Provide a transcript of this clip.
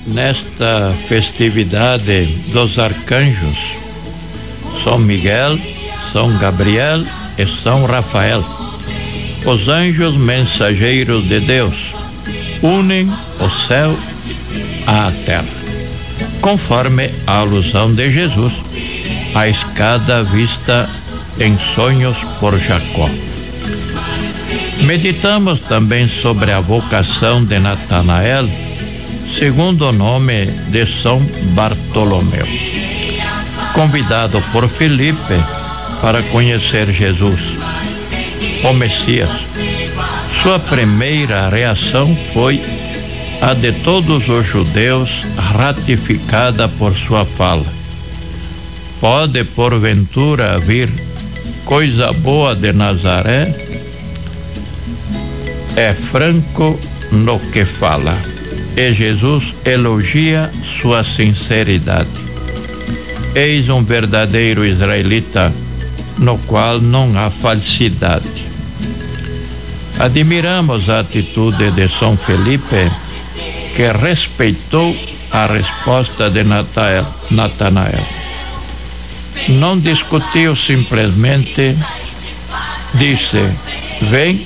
nesta festividade dos arcanjos, São Miguel, São Gabriel e São Rafael, os anjos mensageiros de Deus, unem o céu à terra, conforme a alusão de Jesus, a escada vista em sonhos por Jacó. Meditamos também sobre a vocação de Natanael, segundo o nome de São Bartolomeu, convidado por Filipe para conhecer Jesus, o Messias. Sua primeira reação foi a de todos os judeus, ratificada por sua fala: pode porventura vir coisa boa de Nazaré? É franco no que fala, e Jesus elogia sua sinceridade. Eis um verdadeiro israelita, no qual não há falsidade. Admiramos a atitude de São Felipe, que respeitou a resposta de Natanael. Não discutiu, simplesmente disse: vem